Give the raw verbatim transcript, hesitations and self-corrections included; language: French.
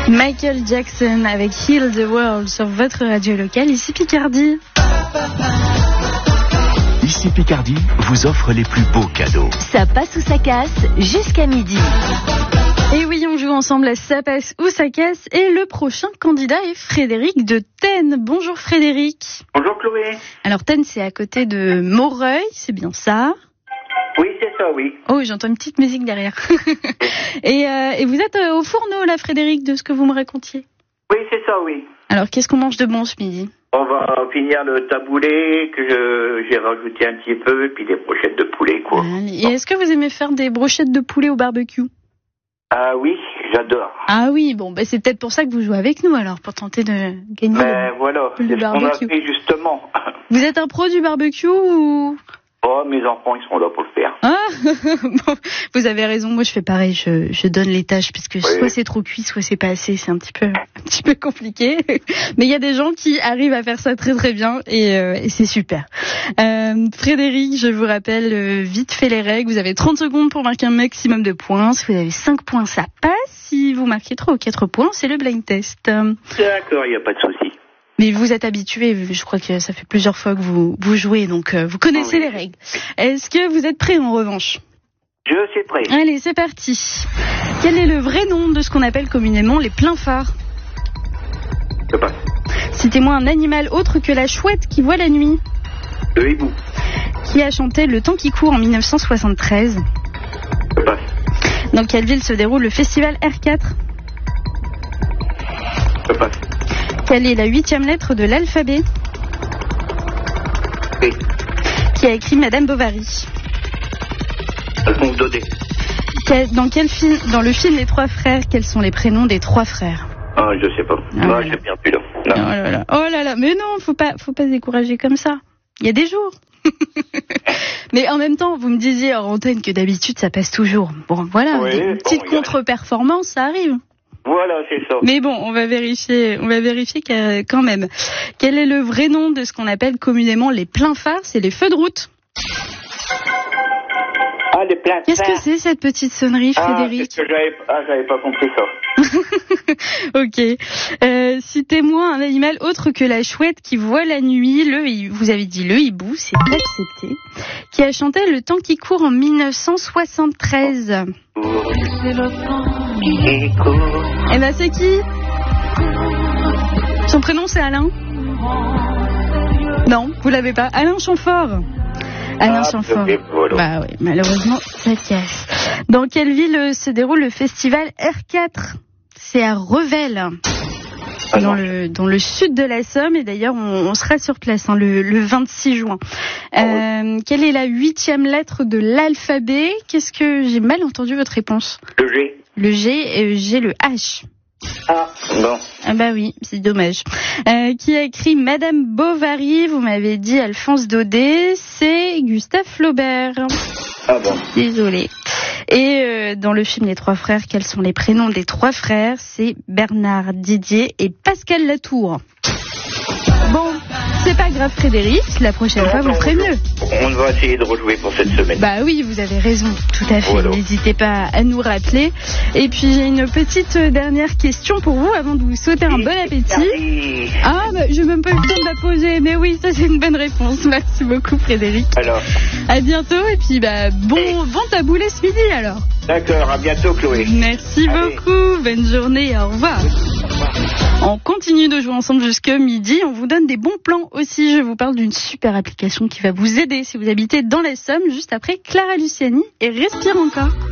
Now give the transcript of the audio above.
Michael Jackson avec Heal the World sur votre radio locale, ici Picardie. Ici Picardie vous offre les plus beaux cadeaux. Ça passe ou ça casse jusqu'à midi. Et oui, on joue ensemble à Ça passe ou ça casse. Et le prochain candidat est Frédéric de Thennes. Bonjour Frédéric. Bonjour Chloé. Alors Thennes, c'est à côté de Moreuil, c'est bien ça? Oui, c'est ça, oui. Oh, j'entends une petite musique derrière. et, euh, et vous êtes euh, au fourneau là, Frédéric, de ce que vous me racontiez? Oui, c'est ça, oui. Alors, qu'est-ce qu'on mange de bon ce midi? On va finir le taboulé que je, j'ai rajouté un petit peu, et puis des brochettes de poulet, quoi. Ah, et est-ce que vous aimez faire des brochettes de poulet au barbecue? Ah oui, j'adore. Ah oui, bon, bah, c'est peut-être pour ça que vous jouez avec nous alors, pour tenter de gagner Ben le, voilà, le c'est ce qu'on a barbecue. fait justement. Vous êtes un pro du barbecue ou... Oh, mes enfants, ils sont là pour le faire. Ah bon, vous avez raison, moi je fais pareil, je, je donne les tâches puisque Oui. soit c'est trop cuit, soit c'est pas assez, c'est un petit peu, un petit peu compliqué. Mais il y a des gens qui arrivent à faire ça très très bien et, euh, et c'est super. Euh, Frédéric, je vous rappelle euh, vite fait les règles. Vous avez trente secondes pour marquer un maximum de points. Si vous avez cinq points, ça passe. Si vous marquez trois ou quatre points, c'est le blind test. D'accord, il n'y a pas de souci. Mais vous êtes habitué, je crois que ça fait plusieurs fois que vous, vous jouez, donc euh, vous connaissez Oui. les règles. Est-ce que vous êtes prêts en revanche? Je suis prêt. Allez, c'est parti. Quel est le vrai nom de ce qu'on appelle communément les pleins phares? Je passe. Citez-moi un animal autre que la chouette qui voit la nuit. Le hibou. Qui a chanté Le temps qui court en dix-neuf cent soixante-treize? Je passe. Dans quelle ville se déroule le festival R quatre? Je passe. Quelle est la huitième lettre de l'alphabet? Oui. Qui a écrit Madame Bovary? Alphonse Daudet. Quel- dans, quel film, dans le film Les Trois Frères, quels sont les prénoms des trois frères? Ah, je sais pas. Ah, Moi, voilà. j'ai bien plus là. Oh Non. là là, oh là là, mais non, faut pas, faut pas se décourager comme ça. Il y a des jours. Mais en même temps, vous me disiez en antenne que d'habitude ça passe toujours. Bon, voilà, Oui, une bon, petite il y a- contre-performance, ça arrive. Voilà, c'est ça. Mais bon, on va vérifier, on va vérifier qu'à- quand même. Quel est le vrai nom de ce qu'on appelle communément les pleins phares? C'est les feux de route. Ah, les pleins Qu'est-ce que phares. c'est cette petite sonnerie, Ah, Frédéric? c'est ce que j'avais... Ah, j'avais pas compris ça. Ok. Euh, citez-moi un animal autre que la chouette qui voit la nuit. Le, hi- vous avez dit le hibou, c'est accepté. Qui a chanté Le temps qui court en dix-neuf cent soixante-treize. Eh ben c'est qui? Son prénom c'est Alain? Non, vous l'avez pas. Alain Chamfort. Alain Ah, Chamfort. ok, voilà. Bah oui, malheureusement ça casse. Dans quelle ville euh, se déroule le festival R quatre? C'est à Revel. Ah, Dans non. le, dans le sud de la Somme, et d'ailleurs on, on sera sur place hein, le, le vingt-six juin. Euh, quelle est la huitième lettre de l'alphabet? Qu'est-ce que j'ai mal entendu votre réponse? Le G. Le G, euh, j'ai le H. Ah, bon. Ah bah oui, c'est dommage. Euh, qui a écrit Madame Bovary? Vous m'avez dit Alphonse Daudet, c'est Gustave Flaubert. Ah bon. Désolée. Et euh, dans le film Les Trois Frères, quels sont les prénoms des trois frères? C'est Bernard, Didier et Pascal Latour. Bon, c'est pas grave Frédéric, la prochaine Non, fois vous non, ferez non. mieux. On va essayer de rejouer pour cette semaine. Bah oui, vous avez raison, tout à fait. Voilà. N'hésitez pas à nous rappeler. Et puis j'ai une petite euh, dernière question pour vous avant de vous souhaiter un bon appétit. Merci. Ah, bah, j'ai même pas eu le temps de la poser, mais oui, ça c'est une bonne réponse. Merci beaucoup Frédéric. Alors, À bientôt et puis bah bon, bon taboulé ce midi alors. d'accord, à bientôt Chloé. Merci Allez. beaucoup, bonne journée, au revoir. On continue de jouer ensemble jusqu'à midi, on vous donne des bons plans aussi. Je vous parle d'une super application qui va vous aider si vous habitez dans la Somme, juste après Clara Luciani et Respire encore.